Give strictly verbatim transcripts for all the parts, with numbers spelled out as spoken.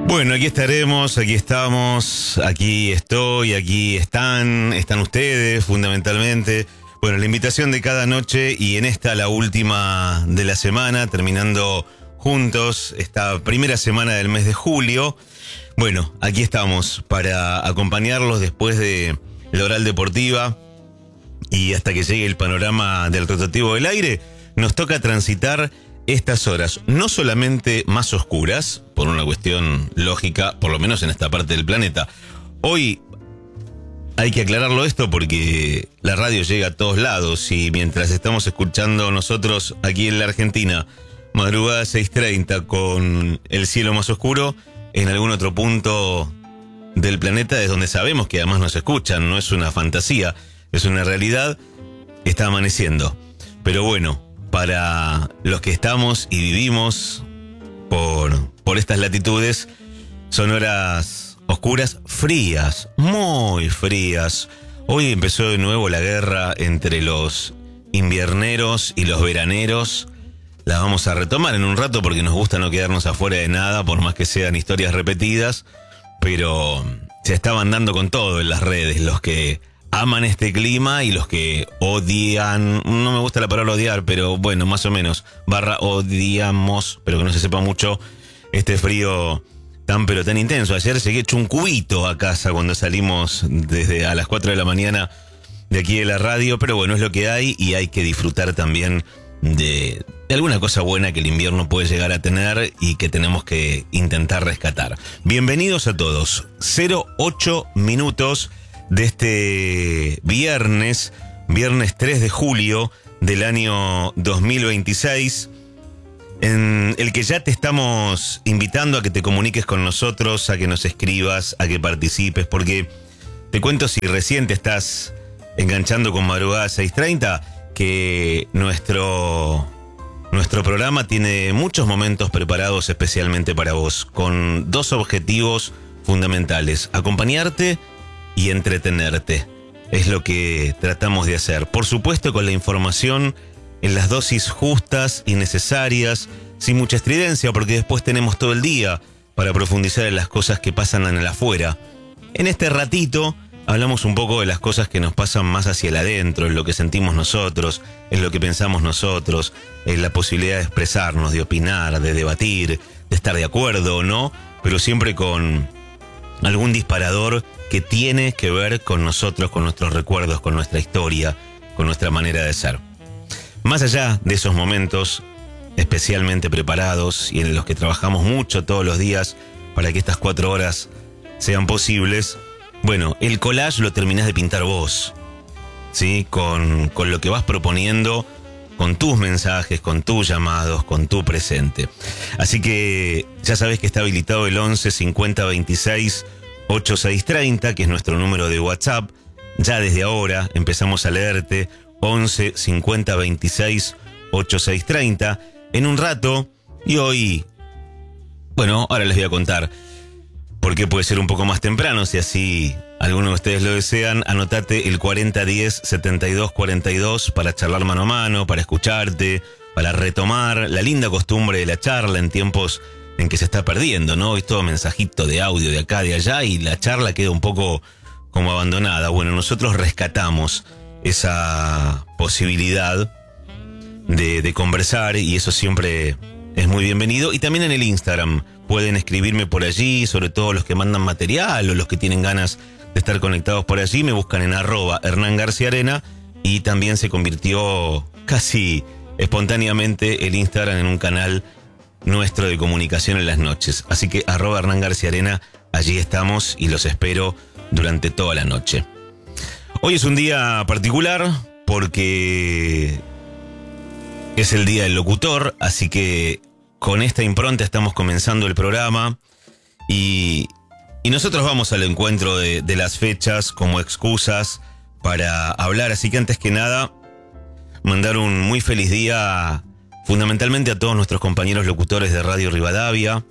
Bueno, aquí estaremos, aquí estamos, aquí estoy, aquí están, están ustedes fundamentalmente. Bueno, la invitación de cada noche y en esta la última de la semana, terminando juntos esta primera semana del mes de julio. Bueno, aquí estamos para acompañarlos después de la Oral Deportiva y hasta que llegue el panorama del rotativo del aire. Nos toca transitar estas horas, no solamente más oscuras, por una cuestión lógica, por lo menos en esta parte del planeta. Hoy hay que aclararlo esto porque la radio llega a todos lados y mientras estamos escuchando nosotros aquí en la Argentina, madrugada seis treinta con el cielo más oscuro, en algún otro punto del planeta es donde sabemos que además nos escuchan, no es una fantasía, es una realidad, está amaneciendo. Pero bueno, para los que estamos y vivimos por, por estas latitudes, son horas oscuras, frías, muy frías. Hoy empezó de nuevo la guerra entre los invierneros y los veraneros. La vamos a retomar en un rato porque nos gusta no quedarnos afuera de nada, por más que sean historias repetidas. Pero se estaban dando con todo en las redes, los que aman este clima y los que odian, no me gusta la palabra odiar, pero bueno, más o menos, barra odiamos, pero que no se sepa mucho, este frío tan pero tan intenso. Ayer llegué hecho un cubito a casa cuando salimos desde a las cuatro de la mañana de aquí de la radio, pero bueno, es lo que hay y hay que disfrutar también de, de alguna cosa buena que el invierno puede llegar a tener y que tenemos que intentar rescatar. Bienvenidos a todos, cero ocho minutos de este viernes, viernes tres de julio del año dos mil veintiséis, en el que ya te estamos invitando a que te comuniques con nosotros, a que nos escribas, a que participes, porque te cuento, si recién te estás enganchando con Madrugada seis treinta, que nuestro, nuestro programa tiene muchos momentos preparados especialmente para vos, con dos objetivos fundamentales: acompañarte y entretenerte. Es lo que tratamos de hacer. Por supuesto, con la información en las dosis justas y necesarias, sin mucha estridencia, porque después tenemos todo el día para profundizar en las cosas que pasan en el afuera. En este ratito hablamos un poco de las cosas que nos pasan más hacia el adentro, en lo que sentimos nosotros, en lo que pensamos nosotros, en la posibilidad de expresarnos, de opinar, de debatir, de estar de acuerdo o no, pero siempre con algún disparador que tiene que ver con nosotros, con nuestros recuerdos, con nuestra historia, con nuestra manera de ser. Más allá de esos momentos especialmente preparados y en los que trabajamos mucho todos los días para que estas cuatro horas sean posibles, bueno, el collage lo terminás de pintar vos, ¿sí? Con, con lo que vas proponiendo, con tus mensajes, con tus llamados, con tu presente. Así que ya sabés que está habilitado el once cincuenta veintiséis ochenta y seis treinta, que es nuestro número de WhatsApp. Ya desde ahora empezamos a leerte, once cincuenta veintiséis ochenta y seis treinta. En un rato, y hoy, bueno, ahora les voy a contar por qué puede ser un poco más temprano, si así algunos de ustedes lo desean. Anotate el cuarenta diez setenta y dos cuarenta y dos para charlar mano a mano, para escucharte, para retomar la linda costumbre de la charla en tiempos en que se está perdiendo, ¿no? Es todo mensajito de audio de acá, de allá, y la charla queda un poco como abandonada. Bueno, nosotros rescatamos esa posibilidad de, de conversar y eso siempre es muy bienvenido. Y también en el Instagram pueden escribirme por allí, sobre todo los que mandan material o los que tienen ganas de estar conectados por allí. Me buscan en arroba Hernán García Arena, y también se convirtió casi espontáneamente el Instagram en un canal nuestro de comunicación en las noches. Así que arroba Hernán García Arena, allí estamos y los espero durante toda la noche. Hoy es un día particular porque es el día del locutor, así que con esta impronta estamos comenzando el programa y, y nosotros vamos al encuentro de, de las fechas como excusas para hablar. Así que antes que nada, mandar un muy feliz día fundamentalmente a todos nuestros compañeros locutores de Radio Rivadavia,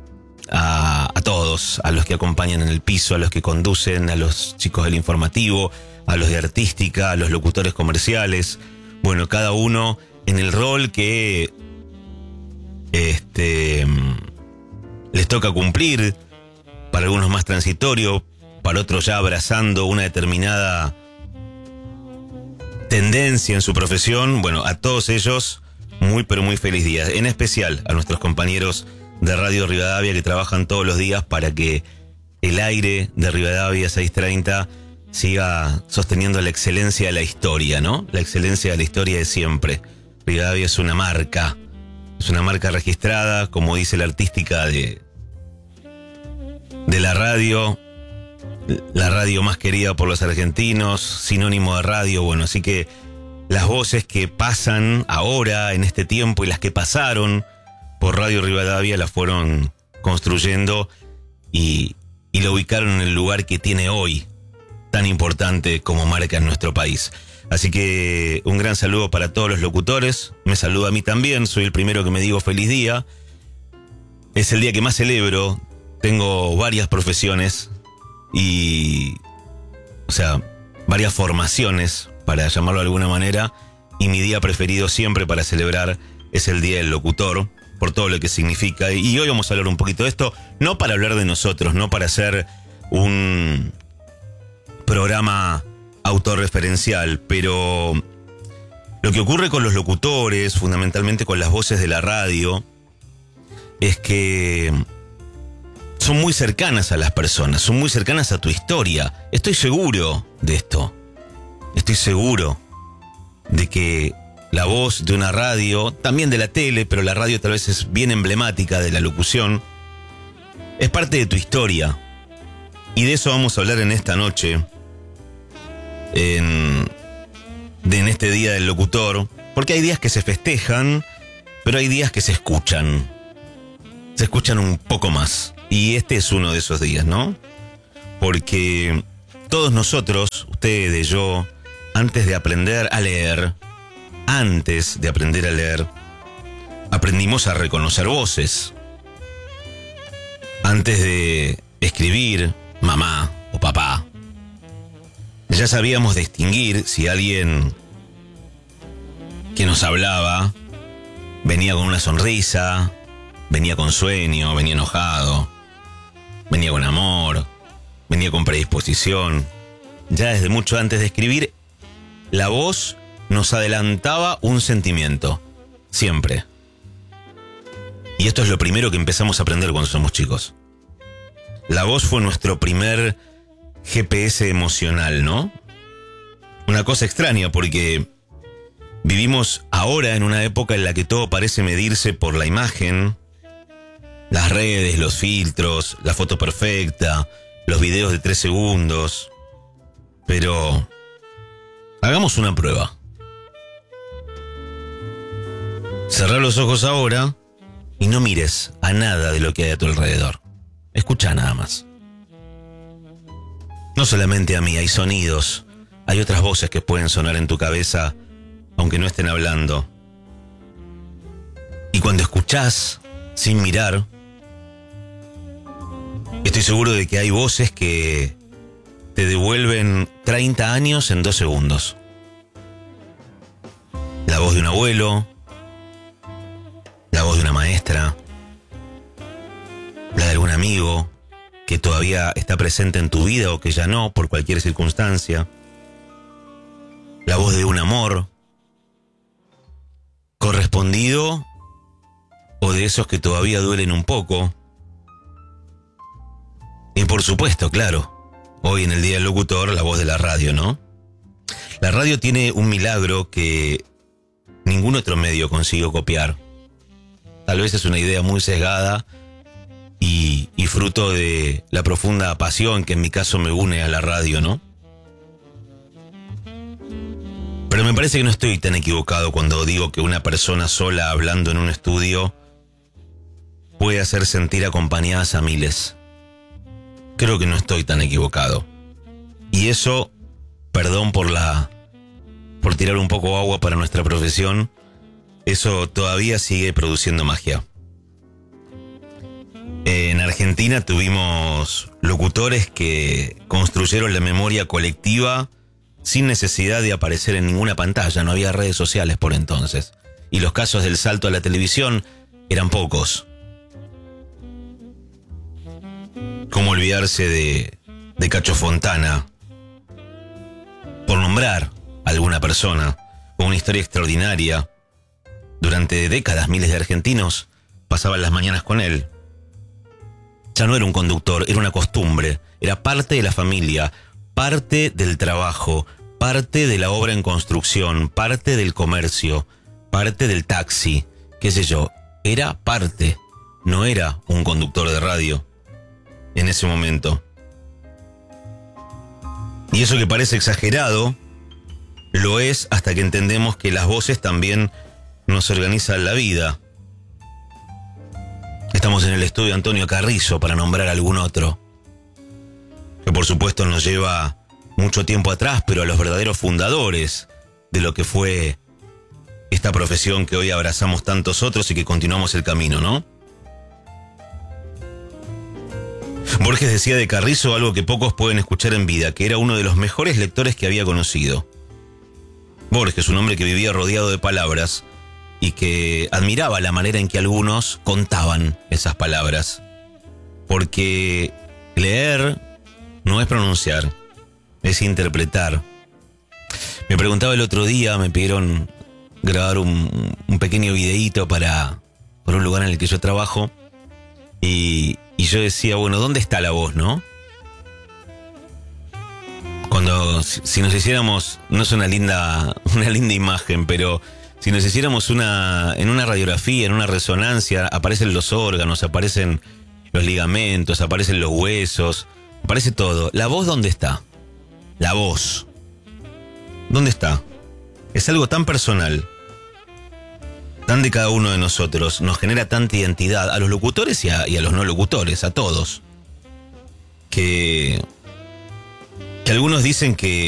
a, a todos, a los que acompañan en el piso, a los que conducen, a los chicos del informativo, a los de artística, a los locutores comerciales. Bueno, cada uno en el rol que este les toca cumplir, para algunos más transitorio, para otros ya abrazando una determinada tendencia en su profesión. Bueno, a todos ellos, muy pero muy feliz día. En especial a nuestros compañeros de Radio Rivadavia que trabajan todos los días para que el aire de Rivadavia seiscientos treinta siga sosteniendo la excelencia de la historia, ¿no? La excelencia de la historia de siempre. Rivadavia es una marca, es una marca registrada, como dice la artística de, de la radio, la radio más querida por los argentinos, sinónimo de radio. Bueno, así que las voces que pasan ahora, en este tiempo, y las que pasaron por Radio Rivadavia las fueron construyendo y, y lo ubicaron en el lugar que tiene hoy, tan importante como marca en nuestro país. Así que un gran saludo para todos los locutores. Me saluda a mí también, soy el primero que me digo feliz día. Es el día que más celebro. Tengo varias profesiones y, o sea, varias formaciones, para llamarlo de alguna manera, y mi día preferido siempre para celebrar es el Día del Locutor, por todo lo que significa. Y hoy vamos a hablar un poquito de esto, no para hablar de nosotros, no para hacer un programa autorreferencial, pero lo que ocurre con los locutores, fundamentalmente con las voces de la radio, es que son muy cercanas a las personas, son muy cercanas a tu historia. Estoy seguro de esto. Estoy seguro de que la voz de una radio, también de la tele, pero la radio tal vez es bien emblemática de la locución, es parte de tu historia. Y de eso vamos a hablar en esta noche, en, de, en este Día del Locutor, porque hay días que se festejan, pero hay días que se escuchan. Se escuchan un poco más. Y este es uno de esos días, ¿no? Porque todos nosotros, ustedes, yo, antes de aprender a leer, antes de aprender a leer, aprendimos a reconocer voces. Antes de escribir, mamá o papá, ya sabíamos distinguir si alguien que nos hablaba venía con una sonrisa, venía con sueño, venía enojado, venía con amor, venía con predisposición. Ya desde mucho antes de escribir, la voz nos adelantaba un sentimiento, siempre. Y esto es lo primero que empezamos a aprender cuando somos chicos. La voz fue nuestro primer G P S emocional, ¿no? Una cosa extraña porque vivimos ahora en una época en la que todo parece medirse por la imagen, las redes, los filtros, la foto perfecta, los videos de tres segundos. Pero hagamos una prueba. Cerrá los ojos ahora y no mires a nada de lo que hay a tu alrededor. Escucha nada más. No solamente a mí, hay sonidos, hay otras voces que pueden sonar en tu cabeza, aunque no estén hablando. Y cuando escuchás, sin mirar, estoy seguro de que hay voces que te devuelven treinta años en dos segundos. La voz de un abuelo, la voz de una maestra, la de algún amigo que todavía está presente en tu vida o que ya no, por cualquier circunstancia. La voz de un amor correspondido o de esos que todavía duelen un poco. Y por supuesto, claro, hoy en el Día del Locutor, la voz de la radio, ¿no? La radio tiene un milagro que ningún otro medio consiguió copiar. Tal vez es una idea muy sesgada y, y fruto de la profunda pasión que en mi caso me une a la radio, ¿no? Pero me parece que no estoy tan equivocado cuando digo que una persona sola hablando en un estudio puede hacer sentir acompañadas a miles. Creo que no estoy tan equivocado. Y eso, perdón por la por tirar un poco agua para nuestra profesión, eso todavía sigue produciendo magia. En Argentina tuvimos locutores que construyeron la memoria colectiva sin necesidad de aparecer en ninguna pantalla. No había redes sociales por entonces. Y los casos del salto a la televisión eran pocos. ¿Cómo olvidarse de, de Cacho Fontana? Por nombrar a alguna persona con una historia extraordinaria. Durante décadas miles de argentinos pasaban las mañanas con él. Ya no era un conductor, era una costumbre, era parte de la familia, parte del trabajo, parte de la obra en construcción, parte del comercio, parte del taxi, qué sé yo, era parte, no era un conductor de radio en ese momento. Y eso que parece exagerado, lo es hasta que entendemos que las voces también nos organizan la vida. Estamos en el estudio Antonio Carrizo, para nombrar algún otro, que por supuesto nos lleva mucho tiempo atrás, pero a los verdaderos fundadores de lo que fue esta profesión que hoy abrazamos tantos otros y que continuamos el camino, ¿no? Borges decía de Carrizo algo que pocos pueden escuchar en vida, que era uno de los mejores lectores que había conocido. Borges, un hombre que vivía rodeado de palabras y que admiraba la manera en que algunos contaban esas palabras. Porque leer no es pronunciar, es interpretar. Me preguntaba el otro día, me pidieron grabar un, un pequeño videíto para, para un lugar en el que yo trabajo, y, y yo decía, bueno, ¿dónde está la voz, no? Cuando, si, si nos hiciéramos, no es una linda, una linda imagen, pero si nos hiciéramos una, en una radiografía, en una resonancia, aparecen los órganos, aparecen los ligamentos, aparecen los huesos, aparece todo. ¿La voz dónde está? La voz. ¿Dónde está? Es algo tan personal, tan de cada uno de nosotros, nos genera tanta identidad a los locutores y a, y a los no locutores, a todos, que, que algunos dicen que